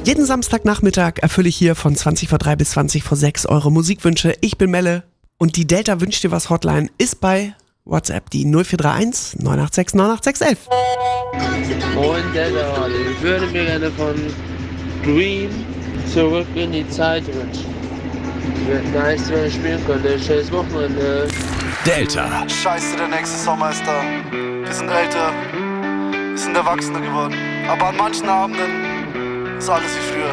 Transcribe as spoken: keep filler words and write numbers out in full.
Jeden Samstagnachmittag erfülle ich hier von zwanzig vor drei bis zwanzig vor sechs eure Musikwünsche. Ich bin Melle und die Delta wünscht dir was Hotline ist bei WhatsApp die null vier drei eins neun acht sechs neun acht sechs eins eins. Moin Delta, ich würde mir gerne von Dream Zurück in die Zeit wünschen. Wird nice, wenn ich spielen könnte. Schönes Wochenende. Delta. Scheiße, der nächste Sommer ist da. Wir sind älter, wir sind Erwachsene geworden. Aber an manchen Abenden ist alles wie früher.